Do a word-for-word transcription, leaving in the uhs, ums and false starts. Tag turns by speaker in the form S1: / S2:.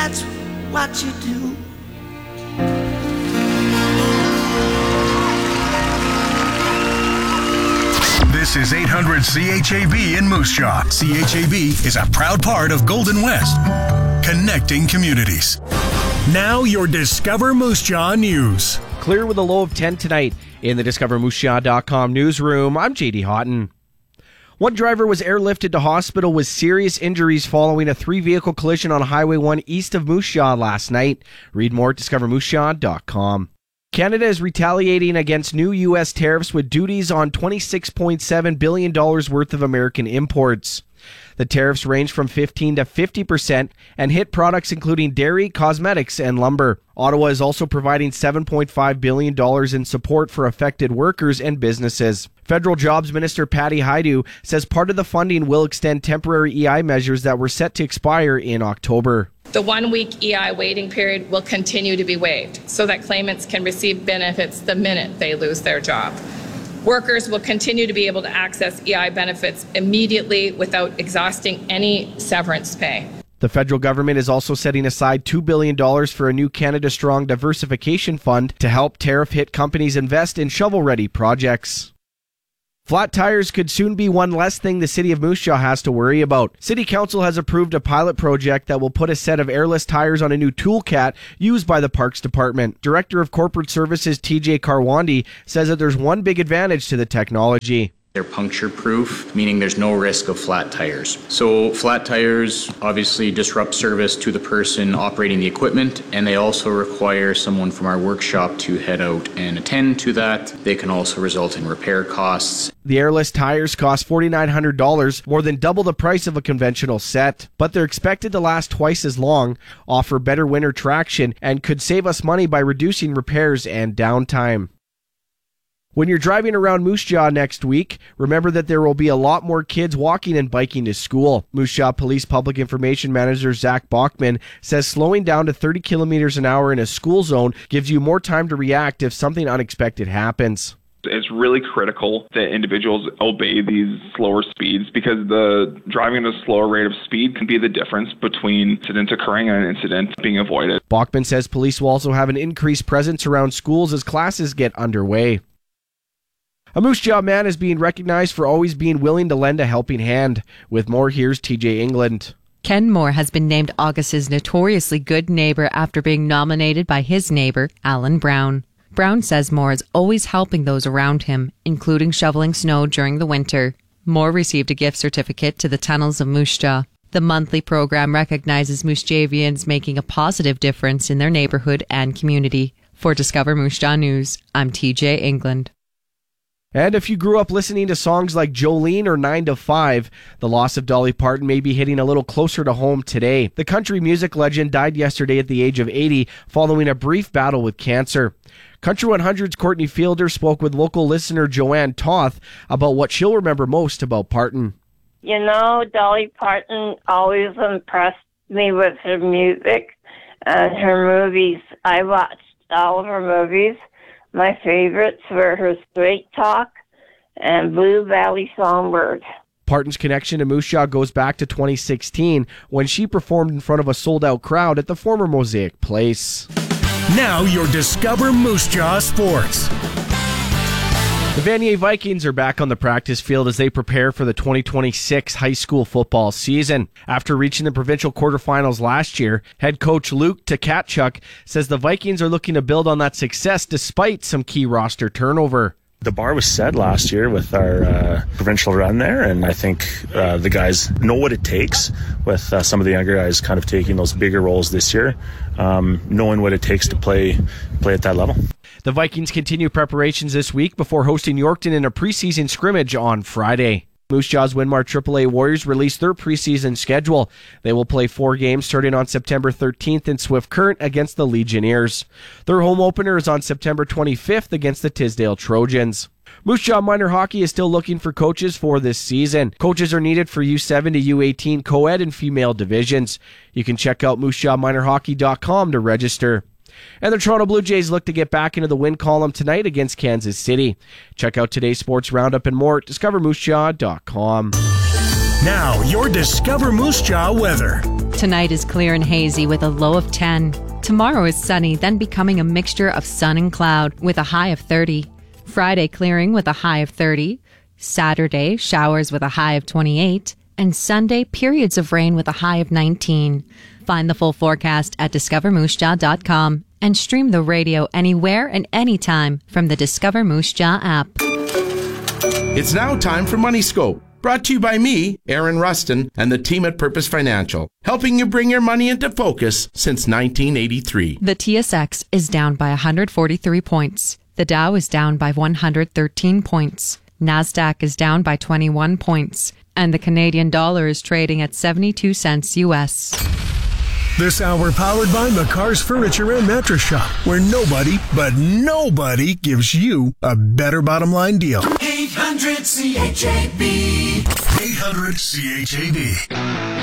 S1: that's what you do.
S2: This is eight hundred C H A B in Moose Jaw. C H A B is a proud part of Golden West, connecting communities. Now your Discover Moose Jaw news.
S3: Clear with a low of ten tonight in the discover moose jaw dot com newsroom. I'm J D Houghton. One driver was airlifted to hospital with serious injuries following a three-vehicle collision on Highway one east of Moose Jaw last night. Read more at discover moose jaw dot com. Canada is retaliating against new U S tariffs with duties on twenty-six point seven billion dollars worth of American imports. The tariffs range from fifteen to fifty percent and hit products including dairy, cosmetics, and lumber. Ottawa is also providing seven point five billion dollars in support for affected workers and businesses. Federal Jobs Minister Patty Hajdu says part of the funding will extend temporary E I measures that were set to expire in October.
S4: The one-week E I waiting period will continue to be waived so that claimants can receive benefits the minute they lose their job. Workers will continue to be able to access E I benefits immediately without exhausting any severance pay.
S3: The federal government is also setting aside two billion dollars for a new Canada Strong diversification fund to help tariff-hit companies invest in shovel-ready projects. Flat tires could soon be one less thing the City of Moose Jaw has to worry about. City Council has approved a pilot project that will put a set of airless tires on a new toolcat used by the Parks Department. Director of Corporate Services T J Karwandi says that there's one big advantage to the technology.
S5: They're puncture-proof, meaning there's no risk of flat tires. So flat tires obviously disrupt service to the person operating the equipment, and they also require someone from our workshop to head out and attend to that. They can also result in repair costs.
S3: The airless tires cost four thousand nine hundred dollars, more than double the price of a conventional set. But they're expected to last twice as long, offer better winter traction, and could save us money by reducing repairs and downtime. When you're driving around Moose Jaw next week, remember that there will be a lot more kids walking and biking to school. Moose Jaw Police Public Information Manager Zach Bachman says slowing down to thirty kilometers an hour in a school zone gives you more time to react if something unexpected happens.
S6: It's really critical that individuals obey these slower speeds because the driving at a slower rate of speed can be the difference between incidents occurring and an incident being avoided.
S3: Bachman says police will also have an increased presence around schools as classes get underway. A Moose Jaw man is being recognized for always being willing to lend a helping hand. With more, here's T J England.
S7: Ken Moore has been named August's notoriously good neighbor after being nominated by his neighbor, Alan Brown. Brown says Moore is always helping those around him, including shoveling snow during the winter. Moore received a gift certificate to the Tunnels of Moose Jaw. The monthly program recognizes Moose Javians making a positive difference in their neighborhood and community. For Discover Moose Jaw News, I'm T J England.
S3: And if you grew up listening to songs like Jolene or nine to five, the loss of Dolly Parton may be hitting a little closer to home today. The country music legend died yesterday at the age of eighty following a brief battle with cancer. Country one hundred's Courtney Fielder spoke with local listener Joanne Toth about what she'll remember most about Parton.
S8: You know, Dolly Parton always impressed me with her music and her movies. I watched all of her movies. My favorites were her Straight Talk and Blue Valley Songbird.
S3: Parton's connection to Moose Jaw goes back to twenty sixteen when she performed in front of a sold-out crowd at the former Mosaic Place.
S2: Now your Discover Moose Jaw Sports.
S3: The Vanier Vikings are back on the practice field as they prepare for the twenty twenty-six high school football season. After reaching the provincial quarterfinals last year, head coach Luke Tkachuk says the Vikings are looking to build on that success despite some key roster turnover.
S9: The bar was set last year with our uh, provincial run there, and I think uh, the guys know what it takes with uh, some of the younger guys kind of taking those bigger roles this year, um, knowing what it takes to play play at that level.
S3: The Vikings continue preparations this week before hosting Yorkton in a preseason scrimmage on Friday. Moose Jaw's Winmar triple A Warriors released their preseason schedule. They will play four games starting on September thirteenth in Swift Current against the Legionnaires. Their home opener is on September twenty-fifth against the Tisdale Trojans. Moose Jaw Minor Hockey is still looking for coaches for this season. Coaches are needed for U seven to U eighteen co-ed and female divisions. You can check out moose jaw minor hockey dot com to register. And the Toronto Blue Jays look to get back into the win column tonight against Kansas City. Check out today's sports roundup and more at discover moose jaw dot com.
S2: Now, your Discover Moose Jaw weather.
S7: Tonight is clear and hazy with a low of ten. Tomorrow is sunny, then becoming a mixture of sun and cloud with a high of thirty. Friday clearing with a high of thirty. Saturday, showers with a high of twenty-eight. And Sunday, periods of rain with a high of nineteen. Find the full forecast at discover moose jaw dot com and stream the radio anywhere and anytime from the Discover Moose Jaw app.
S10: It's now time for Money Scope, brought to you by me, Aaron Rustin, and the team at Purpose Financial, helping you bring your money into focus since nineteen eighty-three.
S7: The T S X is down by one hundred forty-three points. The Dow is down by one hundred thirteen points. NASDAQ is down by twenty-one points. And the Canadian dollar is trading at seventy-two cents U S.
S2: This hour powered by McCarr's Furniture and Mattress Shop, where nobody, but nobody gives you a better bottom line deal.
S1: eight hundred C H A B
S2: eight hundred C H A B